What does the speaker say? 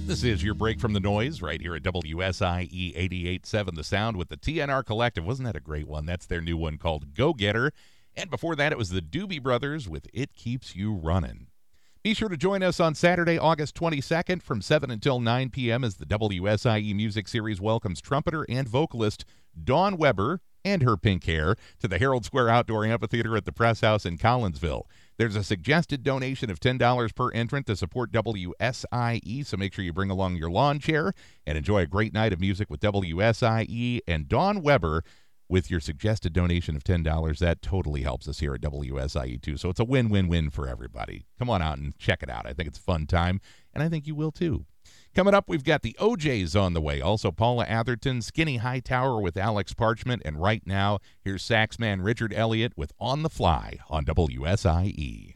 This is your break from the noise right here at WSIE 88.7 The Sound with the TNR Collective. Wasn't that a great one? That's their new one called Go Getter. And before that, it was the Doobie Brothers with It Keeps You Running. Be sure to join us on Saturday, August 22nd from 7 until 9 p.m. as the WSIE Music Series welcomes trumpeter and vocalist Dawn Weber and her pink hair to the Herald Square Outdoor Amphitheater at the Press House in Collinsville. There's a suggested donation of $10 per entrant to support WSIE, so make sure you bring along your lawn chair and enjoy a great night of music with WSIE and Dawn Weber. With your suggested donation of $10, that totally helps us here at WSIE too. So it's a win-win-win for everybody. Come on out and check it out. I think it's a fun time, and I think you will too. Coming up, we've got the OJs on the way. Also, Paula Atherton, Skinny Hightower with Alex Parchment. And right now, here's saxman Richard Elliott with On the Fly on WSIE.